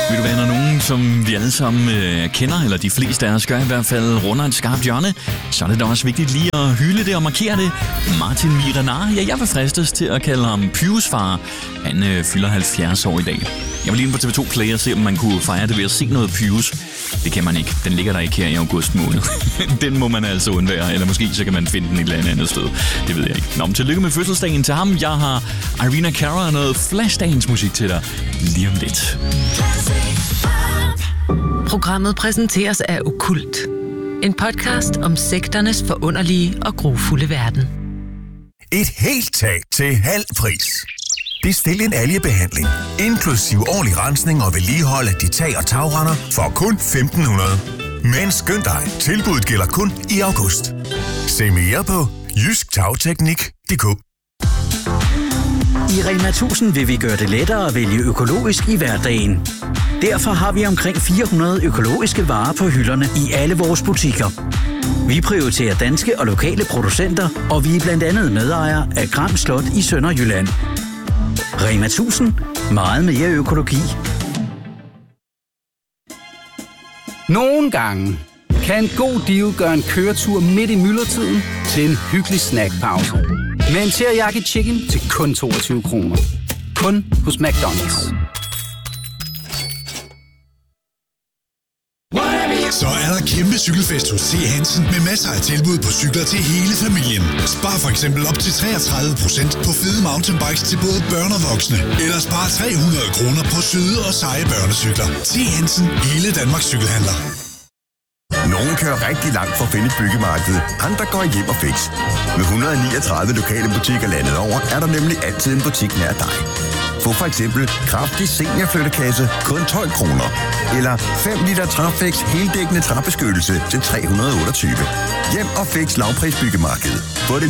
Vil du være, når nogen, som vi alle sammen kender, eller de fleste af os gør i hvert fald, runder et skarpt hjørne, så er det da også vigtigt lige at hylde det og markere det. Martin Miranar, ja, jeg vil fristes til at kalde ham Pyrus far. Han fylder 70 år i dag. Jeg vil lige ind på TV2 Play og se, om man kunne fejre det ved at se noget Pyrus. Det kan man ikke. Den ligger der ikke her i august måned. Den må man altså undvære, eller måske så kan man finde den et eller andet sted. Det ved jeg ikke. Nå, men tillykke med fødselsdagen til ham. Jeg har Irina Cara og noget Flashdance musik til dig lige om lidt. Programmet præsenteres af Okkult. En podcast om sekternes forunderlige og grufulde verden. Et helt tag til halv pris. Bestil en algebehandling, inklusiv årlig rensning og vedligehold af dit tag og tagrender for kun 1.500. Men skynd dig, tilbuddet gælder kun i august. Se mere på jysktagteknik.dk. I Rema 1000 vil vi gøre det lettere at vælge økologisk i hverdagen. Derfor har vi omkring 400 økologiske varer på hylderne i alle vores butikker. Vi prioriterer danske og lokale producenter, og vi er blandt andet medejere af Gram Slot i Sønderjylland. Rema 1000. Meget mere økologi. Nogle gange kan en god deal gøre en køretur midt i myldretiden til en hyggelig snackpause. Med en teriyaki chicken til kun 22 kroner. Kun hos McDonald's. Så er der kæmpe cykelfest hos C. Hansen med masser af tilbud på cykler til hele familien. Spar for eksempel op til 33% på fede mountainbikes til både børn og voksne. Eller spar 300 kroner på søde og seje børnecykler. C. Hansen, hele Danmarks cykelhandler. Nogle kører rigtig langt for at finde et byggemarked. Andre går hjem og fix. Med 139 lokale butikker landet over, er der nemlig altid en butik nær dig. Få for eksempel kraftig seniorflyttekasse kun 12 kroner. Eller 5 liter Trafex heldækkende træbeskyttelse til 328. Hjem og fix lavprisbyggemarked. Få det